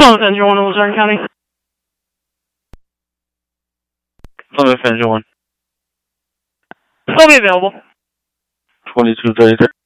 Plymouth Engine 1 in Luzerne County. Plymouth Engine 1. Still be available. 2233.